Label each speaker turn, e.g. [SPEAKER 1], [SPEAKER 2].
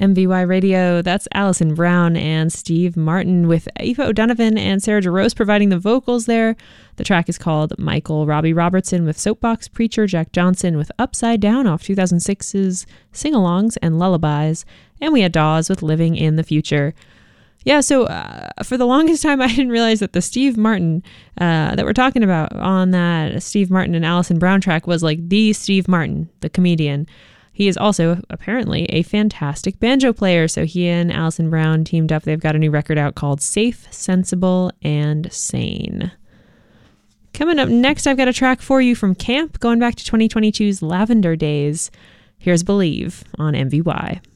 [SPEAKER 1] MVY Radio, that's Alison Brown and Steve Martin with Aoife O'Donovan and Sarah Jarosz providing the vocals there. The track is called Michael Robbie Robertson with Soapbox Preacher, Jack Johnson with Upside Down off 2006's Sing-Alongs and Lullabies, and we had Dawes with Living in the Future. Yeah, so for the longest time, I didn't realize that the Steve Martin that we're talking about on that Steve Martin and Alison Brown track was like the Steve Martin, the comedian. He is also apparently a fantastic banjo player. So he and Alison Brown teamed up. They've got a new record out called Safe, Sensible, and Sane. Coming up next, I've got a track for you from Camp, going back to 2022's Lavender Days. Here's Believe on MVY.